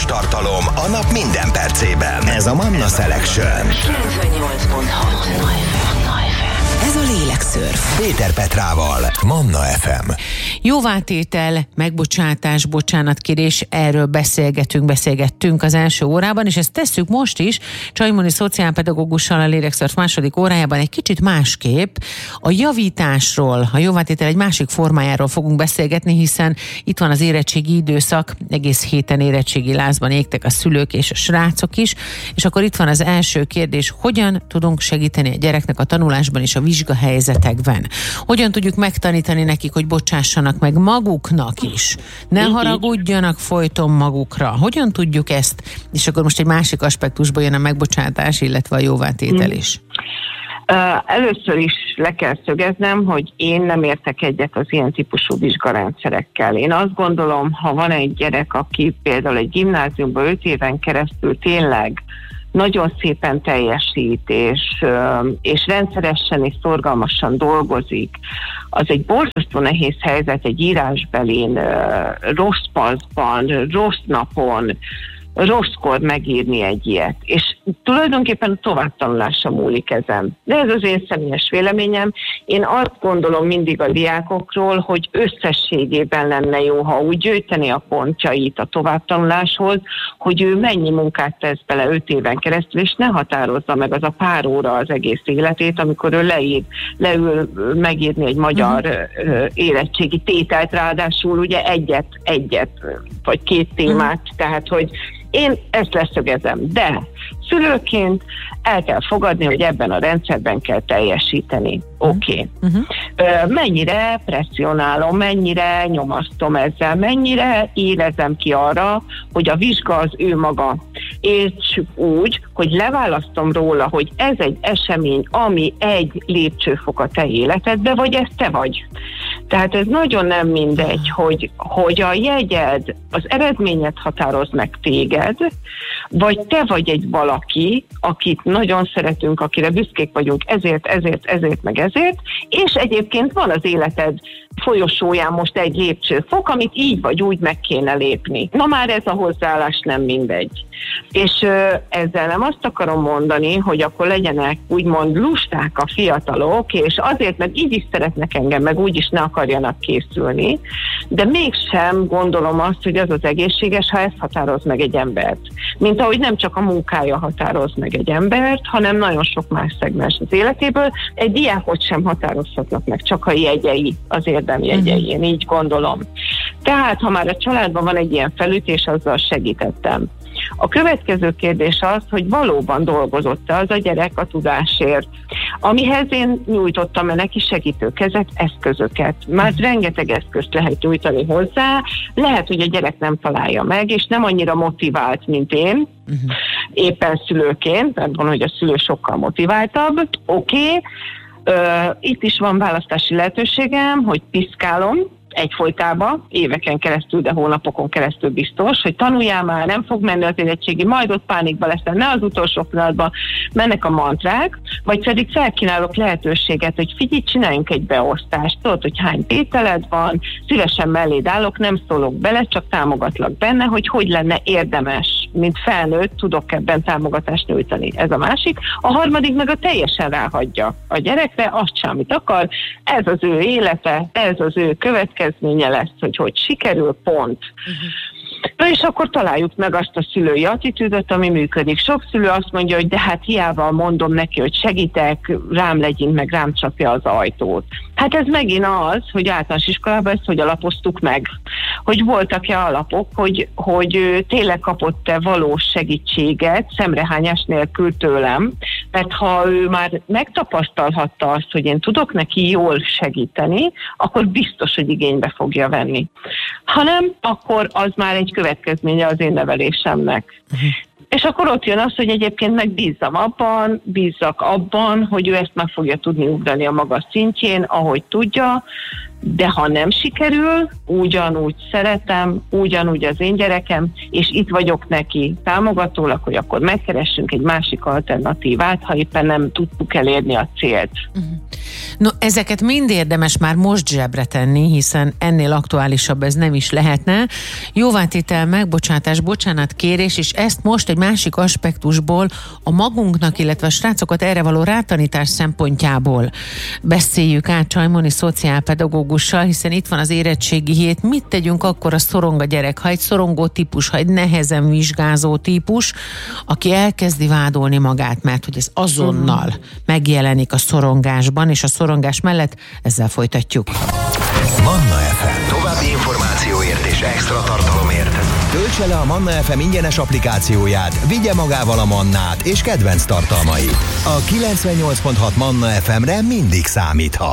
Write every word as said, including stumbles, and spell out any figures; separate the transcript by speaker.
Speaker 1: tartalom a nap minden percében. Ez a Manna Selection.
Speaker 2: kilencvennyolc pont hat Ez a Lélekszörf.
Speaker 1: Péter Petrával, Manna ef em.
Speaker 3: Jóvátétel, megbocsátás, bocsánatkérés, erről beszélgetünk, beszélgettünk az első órában, és ezt tesszük most is, Csajmoni szociálpedagógussal a Lélekszörf második órájában egy kicsit másképp. A javításról, a jóvátétel egy másik formájáról fogunk beszélgetni, hiszen itt van az érettségi időszak, egész héten érettségi lázban égtek a szülők és a srácok is, és akkor itt van az első kérdés, hogyan tudunk segíteni a gyereknek a tanulásban és a vizsgahelyzetekben? Hogyan tudjuk megtanítani nekik, hogy bocsássanak meg maguknak is? Ne haragudjanak folyton magukra. Hogyan tudjuk ezt? És akkor most egy másik aspektusban jön a megbocsátás, illetve a jóvátétel is.
Speaker 4: Először is le kell szögeznem, hogy én nem értek egyet az ilyen típusú vizsgarendszerekkel. Én azt gondolom, ha van egy gyerek, aki például egy gimnáziumban öt éven keresztül tényleg nagyon szépen teljesít, és, és rendszeresen és szorgalmasan dolgozik, az egy borzasztó nehéz helyzet egy írásbelin, rossz paszban, rossz napon, rosszkor megírni egy ilyet. És tulajdonképpen a továbbtanulásra múlik ezen. De ez az én személyes véleményem. Én azt gondolom mindig a diákokról, hogy összességében lenne jó, ha úgy gyűjteni a pontjait a továbbtanuláshoz, hogy ő mennyi munkát tesz bele öt éven keresztül, és ne határozza meg az a pár óra az egész életét, amikor ő leír, leül megírni egy magyar uh-huh. érettségi tételt, ráadásul ugye egyet, egyet, vagy két témát, uh-huh. tehát, hogy én ezt leszögezem, de szülőként el kell fogadni, hogy ebben a rendszerben kell teljesíteni. Oké. Okay. Uh-huh. Mennyire presszionálom, mennyire nyomasztom ezzel, mennyire érezem ki arra, hogy a vizsga az ő maga. És úgy, hogy leválasztom róla, hogy ez egy esemény, ami egy lépcsőfok a te életedbe, vagy ez te vagy. Tehát ez nagyon nem mindegy, hogy, hogy a jegyed, az eredményet határoz meg téged, vagy te vagy egy valaki, akit nagyon szeretünk, akire büszkék vagyunk ezért, ezért, ezért, meg ezért, és egyébként van az életed folyosóján most egy lépcsőfok, amit így vagy úgy meg kéne lépni. Na már ez a hozzáállás nem mindegy. És ö, ezzel nem azt akarom mondani, hogy akkor legyenek úgymond lusták a fiatalok, és azért, meg így is szeretnek engem, meg úgy is ne akarjanak készülni, de mégsem gondolom azt, hogy az az egészséges, ha ezt határoz meg egy embert. Mint ahogy nem csak a munkája határoz meg egy embert, hanem nagyon sok más szegmens az életéből. Egy diákot sem határozhatnak meg, csak a jegyei, az érdemi jegyei, én így gondolom. Tehát, ha már a családban van egy ilyen felütés, azzal segítettem. A következő kérdés az, hogy valóban dolgozott-e az a gyerek a tudásért, amihez én nyújtottam neki segítőkezet, eszközöket. Már rengeteg eszközt lehet nyújtani hozzá, lehet, hogy a gyerek nem találja meg, és nem annyira motivált, mint én, uh-huh. éppen szülőként, mert van, hogy a szülő sokkal motiváltabb, oké, okay. Itt is van választási lehetőségem, hogy piszkálom, egyfolytában, éveken keresztül, de hónapokon keresztül biztos, hogy tanuljál már, nem fog menni az érettségi, majd ott pánikba leszel, ne az utolsó pillanatban mennek a mantrák, vagy pedig felkínálok lehetőséget, hogy figyelj, csináljunk egy beosztást, tudod, hogy hány tételed van, szívesen melléd állok, nem szólok bele, csak támogatlak benne, hogy hogy lenne érdemes, mint felnőtt tudok ebben támogatást nyújtani. Ez a másik. A harmadik meg a teljesen ráhagyja a gyerekre, azt sem, amit akar, ez az ő élete, ez az ő következménye lesz, hogy hogy sikerül, pont. Uh-huh. Na és akkor találjuk meg azt a szülői attitűdöt, ami működik. Sok szülő azt mondja, hogy de hát hiába mondom neki, hogy segítek, rám legyint, meg rám csapja az ajtót. Hát ez megint az, hogy általános iskolában ezt hogy alapoztuk meg. Hogy voltak-e alapok, hogy, hogy tényleg kapott-e valós segítséget, szemrehányás nélkül tőlem, mert ha ő már megtapasztalhatta azt, hogy én tudok neki jól segíteni, akkor biztos, hogy igénybe fogja venni. Ha nem, akkor az már egy következménye az én nevelésemnek. Uh-huh. És akkor ott jön az, hogy egyébként meg bízzam abban, bízzak abban, hogy ő ezt meg fogja tudni ugrani a maga szintjén, ahogy tudja, de ha nem sikerül, ugyanúgy szeretem, ugyanúgy az én gyerekem, és itt vagyok neki támogatólag, hogy akkor megkeressünk egy másik alternatívát, ha éppen nem tudtuk elérni a célt.
Speaker 3: Uh-huh. No, ezeket mind érdemes már most zsebre tenni, hiszen ennél aktuálisabb ez nem is lehetne. Jóvátétel, megbocsátás, bocsánatkérés, és ezt most egy másik aspektusból, a magunknak, illetve a srácokat erre való rátanítás szempontjából beszéljük át Csaimoni szociálpedagógussal, hiszen itt van az érettségi hét. Mit tegyünk akkor, a szorong a gyerek? Ha egy szorongó típus, ha egy nehezen vizsgázó típus, aki elkezdi vádolni magát, mert hogy ez azonnal uh-huh. megjelenik a szorongásban, és a szorongás mellett ezzel folytatjuk.
Speaker 1: Manna ef em. További információért és extra tartalomért töltse le a Manna ef em ingyenes applikációját, vigye magával a Mannát és kedvenc tartalmait. A kilencvennyolc pont hat Manna ef emre mindig számíthat.